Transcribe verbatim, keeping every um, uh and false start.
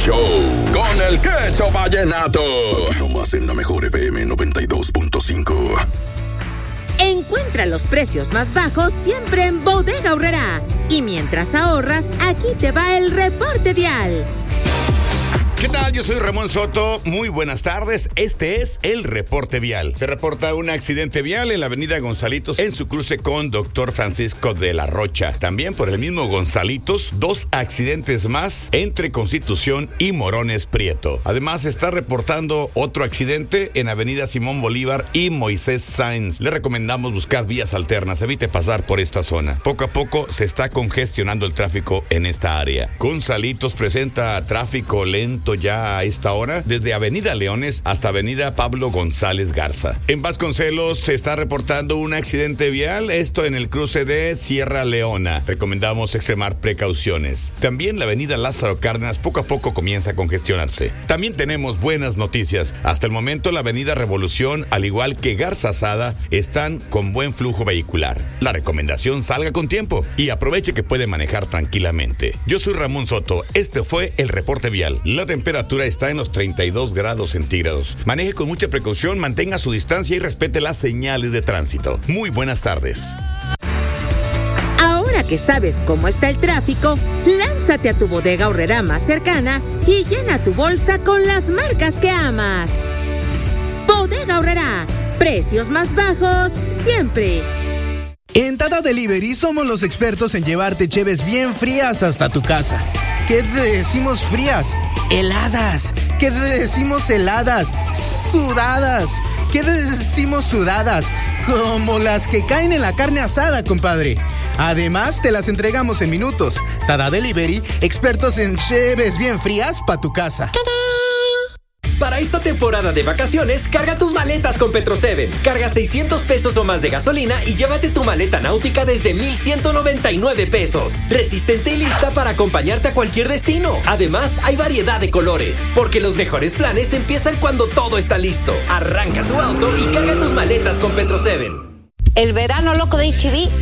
Show con el Quecho Vallenato. Aquí nomás en la mejor F M noventa y dos punto cinco. Encuentra los precios más bajos siempre en Bodega Aurrerá. Y mientras ahorras, aquí te va el reporte vial. ¿Qué tal? Yo soy Ramón Soto. Muy buenas tardes. Este es el reporte vial. Se reporta un accidente vial en la avenida Gonzalitos en su cruce con Doctor Francisco de la Rocha. También por el mismo Gonzalitos, dos accidentes más entre Constitución y Morones Prieto. Además, se está reportando otro accidente en avenida Simón Bolívar y Moisés Sáenz. Le recomendamos buscar vías alternas. Evite pasar por esta zona. Poco a poco se está congestionando el tráfico en esta área. Gonzalitos presenta tráfico lento ya a esta hora, desde Avenida Leones hasta Avenida Pablo González Garza. En Vasconcelos se está reportando un accidente vial, esto en el cruce de Sierra Leona. Recomendamos extremar precauciones. También la Avenida Lázaro Cárdenas poco a poco comienza a congestionarse. También tenemos buenas noticias. Hasta el momento la Avenida Revolución, al igual que Garza Sada, están con buen flujo vehicular. La recomendación: salga con tiempo y aproveche que puede manejar tranquilamente. Yo soy Ramón Soto. Este fue el reporte vial. La temperatura está en los treinta y dos grados centígrados. Maneje con mucha precaución, mantenga su distancia y respete las señales de tránsito. Muy buenas tardes. Ahora que sabes cómo está el tráfico, lánzate a tu Bodega Aurrerá más cercana y llena tu bolsa con las marcas que amas. Bodega Aurrerá, precios más bajos siempre. En Tata Delivery somos los expertos en llevarte cheves bien frías hasta tu casa. ¿Qué te decimos frías? Heladas. ¿Qué te decimos heladas? Sudadas. ¿Qué te decimos sudadas? Como las que caen en la carne asada, compadre. Además, te las entregamos en minutos. Tata Delivery, expertos en cheves bien frías para tu casa. ¡Tadá! Para esta temporada de vacaciones, carga tus maletas con Petro siete. Carga seiscientos pesos o más de gasolina y llévate tu maleta náutica desde mil ciento noventa y nueve pesos. Resistente y lista para acompañarte a cualquier destino. Además, hay variedad de colores, porque los mejores planes empiezan cuando todo está listo. Arranca tu auto y carga tus maletas con Petro siete. El verano loco de H E B